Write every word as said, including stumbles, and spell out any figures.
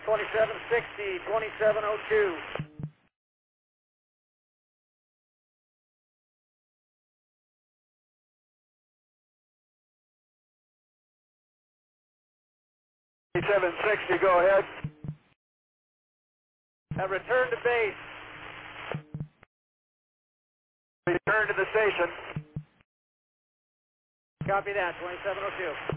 twenty-seven sixty, twenty-seven oh two. twenty-seven sixty, go ahead. Have returned to base. Return to the station. Copy that, twenty-seven oh two.